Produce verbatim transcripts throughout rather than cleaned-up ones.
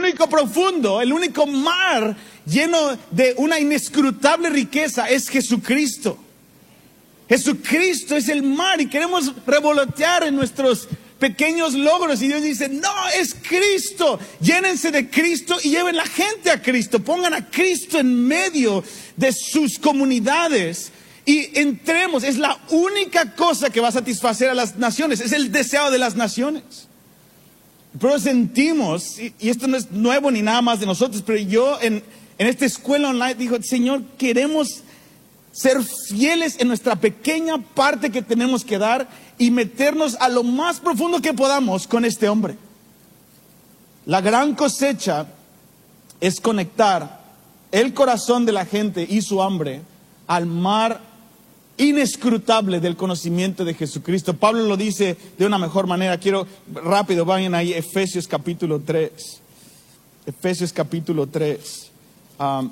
único profundo, el único mar lleno de una inescrutable riqueza es Jesucristo. Jesucristo es el mar y queremos revolotear en nuestros pequeños logros. Y Dios dice, no, es Cristo. Llénense de Cristo y lleven la gente a Cristo. Pongan a Cristo en medio de sus comunidades. Y entremos, es la única cosa que va a satisfacer a las naciones. Es el deseo de las naciones. Pero sentimos, y, y esto no es nuevo ni nada más de nosotros, pero yo en, en esta escuela online digo, Señor, queremos ser fieles en nuestra pequeña parte que tenemos que dar y meternos a lo más profundo que podamos con este hombre. La gran cosecha es conectar el corazón de la gente y su hambre al mar inescrutable del conocimiento de Jesucristo. Pablo lo dice de una mejor manera. Quiero rápido, vayan ahí, Efesios capítulo tres. Efesios capítulo tres. Um,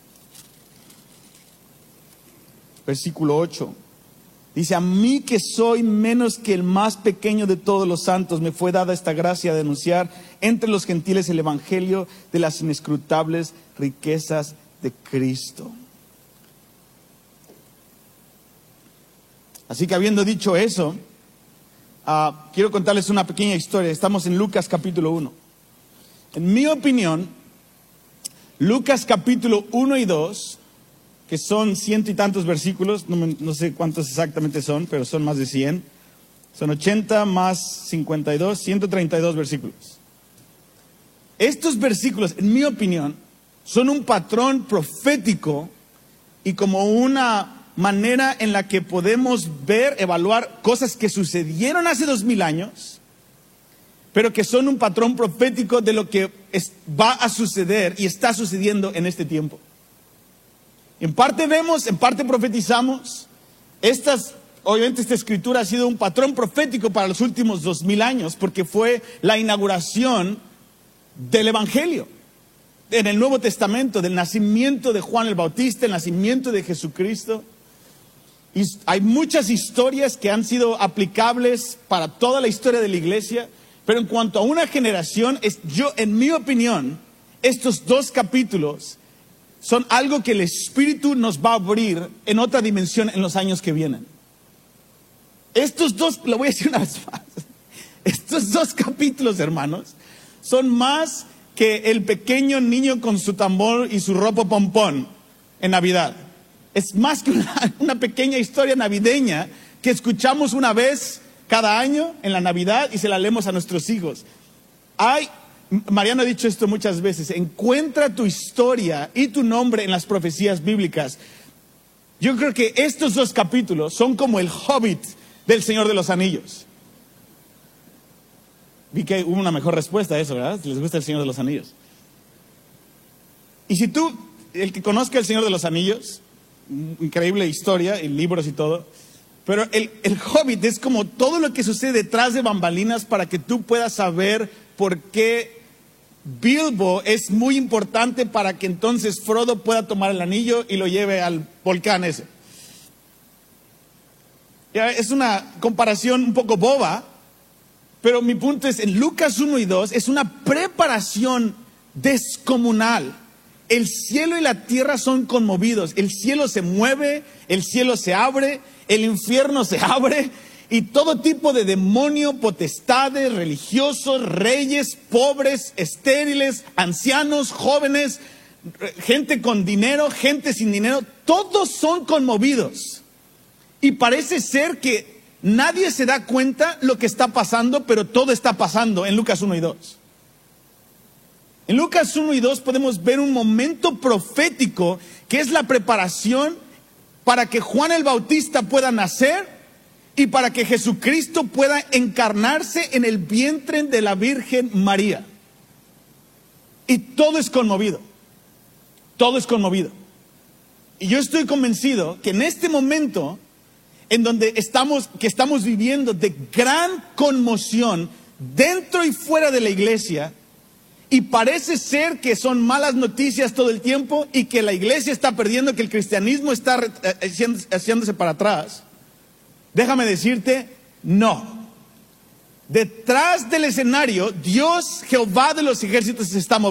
versículo ocho. Dice, a mí que soy menos que el más pequeño de todos los santos, me fue dada esta gracia de anunciar entre los gentiles el evangelio de las inescrutables riquezas de Cristo. Así que habiendo dicho eso, uh, quiero contarles una pequeña historia. Estamos en Lucas capítulo uno. En mi opinión, Lucas capítulo uno y dos, que son ciento y tantos versículos, no, me, no sé cuántos exactamente son, pero son más de cien. Son ochenta más cincuenta y dos, ciento treinta y dos versículos. Estos versículos, en mi opinión, son un patrón profético y como una manera en la que podemos ver, evaluar cosas que sucedieron hace dos mil años, pero que son un patrón profético de lo que es, va a suceder y está sucediendo en este tiempo. En parte vemos, en parte profetizamos. Estas, obviamente esta escritura ha sido un patrón profético para los últimos dos mil años, porque fue la inauguración del Evangelio en el Nuevo Testamento, del nacimiento de Juan el Bautista, el nacimiento de Jesucristo. Y hay muchas historias que han sido aplicables para toda la historia de la iglesia, pero en cuanto a una generación, es, yo, en mi opinión, estos dos capítulos son algo que el Espíritu nos va a abrir en otra dimensión en los años que vienen. Estos dos, lo voy a decir una vez más, estos dos capítulos, hermanos, son más que el pequeño niño con su tambor y su ropa pompón en Navidad. Es más que una, una pequeña historia navideña que escuchamos una vez cada año en la Navidad y se la leemos a nuestros hijos. Hay, Mariano ha dicho esto muchas veces, encuentra tu historia y tu nombre en las profecías bíblicas. Yo creo que estos dos capítulos son como el Hobbit del Señor de los Anillos. Vi que hubo una mejor respuesta a eso, ¿verdad? Si les gusta el Señor de los Anillos. Y si tú, el que conozca el Señor de los Anillos, increíble historia, y libros y todo, pero el, el Hobbit es como todo lo que sucede detrás de bambalinas para que tú puedas saber por qué Bilbo es muy importante para que entonces Frodo pueda tomar el anillo y lo lleve al volcán ese. Ya, es una comparación un poco boba, pero mi punto es, en Lucas uno y dos es una preparación descomunal. El cielo y la tierra son conmovidos. El cielo se mueve, el cielo se abre, el infierno se abre. Y todo tipo de demonio, potestades, religiosos, reyes, pobres, estériles, ancianos, jóvenes, gente con dinero, gente sin dinero, todos son conmovidos. Y parece ser que nadie se da cuenta lo que está pasando, pero todo está pasando en Lucas uno y dos. En Lucas uno y dos podemos ver un momento profético que es la preparación para que Juan el Bautista pueda nacer y para que Jesucristo pueda encarnarse en el vientre de la Virgen María. Y todo es conmovido. Todo es conmovido. Y yo estoy convencido que en este momento en donde estamos, que estamos viviendo de gran conmoción dentro y fuera de la iglesia, y parece ser que son malas noticias todo el tiempo y que la iglesia está perdiendo, que el cristianismo está haciéndose para atrás, déjame decirte, no. Detrás del escenario, Dios, Jehová de los ejércitos, se está moviendo.